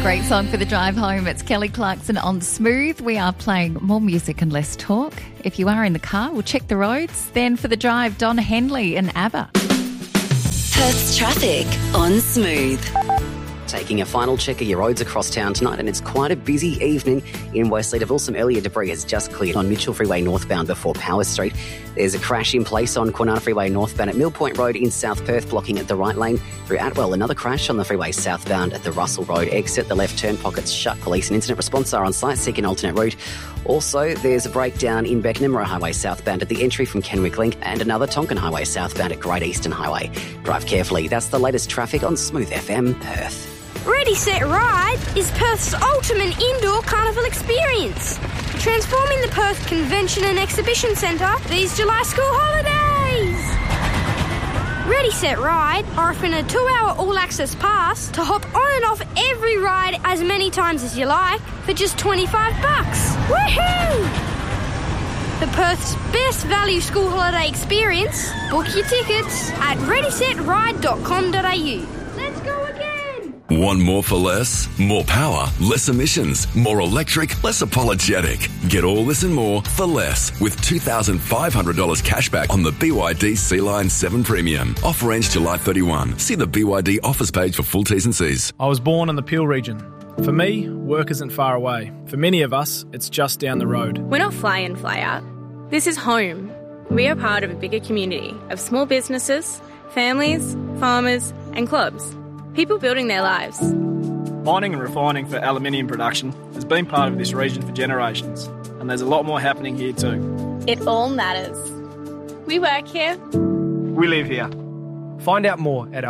Great song for the drive home. It's Kelly Clarkson on Smooth. We are playing more music and less talk. If you are in the car, we'll check the roads. Then for the drive, Don Henley and ABBA. Perth's traffic on Smooth. Taking a final check of your roads across town tonight, and it's quite a busy evening in West Leederville. Some earlier debris has just cleared on Mitchell Freeway northbound before Power Street. There's a crash in place on Kwinana Freeway northbound at Mill Point Road in South Perth, blocking at the right lane. Through Atwell, another crash on the freeway southbound at the Russell Road exit. The left turn pocket's shut. Police and incident response are on site, seeking an alternate route. Also, there's a breakdown in Beckenham Highway southbound at the entry from Kenwick Link, and another Tonkin Highway southbound at Great Eastern Highway. Drive carefully. That's the latest traffic on Smooth FM Perth. Ready, Set, Ride is Perth's ultimate indoor carnival experience. Transforming the Perth Convention and Exhibition Centre these July school holidays. Ready, Set, Ride are offering a 2-hour all-access pass to hop on and off every ride as many times as you like for just $25. Woohoo! For Perth's best value school holiday experience, book your tickets at readysetride.com.au. Let's go again! Want more for less? More power, less emissions, more electric, less apologetic. Get all this and more for less with $2,500 cashback on the BYD Sea-Line 7 Premium. Offer ends July 31. See the BYD offers page for full T's and C's. I was born in the Peel region. For me, work isn't far away. For many of us, it's just down the road. We're not fly in, fly out. This is home. We are part of a bigger community of small businesses, families, farmers and clubs. People building their lives. Mining and refining for aluminium production has been part of this region for generations, and there's a lot more happening here too. It all matters. We work here. We live here. Find out more at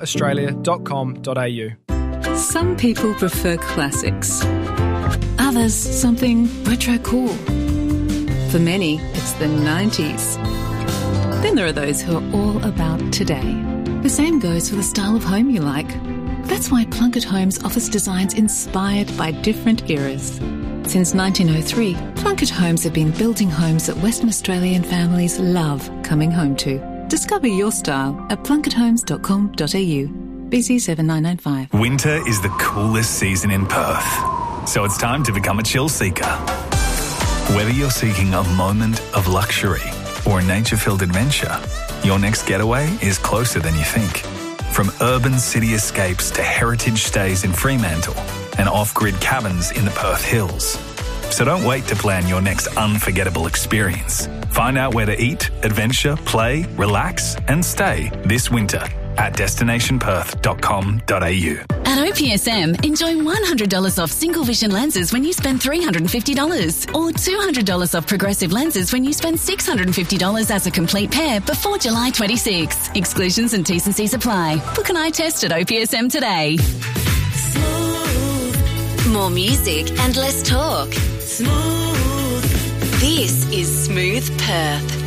alcoaaustralia.com.au. Some people prefer classics. Others, something retro cool. For many, it's the 90s. Then there are those who are all about today. The same goes for the style of home you like. That's why Plunkett Homes offers designs inspired by different eras. Since 1903, Plunkett Homes have been building homes that Western Australian families love coming home to. Discover your style at plunketthomes.com.au. BC 7995. Winter is the coolest season in Perth, so it's time to become a chill seeker. Whether you're seeking a moment of luxury or a nature-filled adventure, your next getaway is closer than you think. From urban city escapes to heritage stays in Fremantle and off-grid cabins in the Perth Hills. So don't wait to plan your next unforgettable experience. Find out where to eat, adventure, play, relax and stay this winter at destinationperth.com.au. At OPSM, enjoy $100 off single vision lenses when you spend $350 or $200 off progressive lenses when you spend $650 as a complete pair before July 26. Exclusions and T's and C's apply. Book an eye test at OPSM today. Smooth. More music and less talk. Smooth. This is Smooth Perth.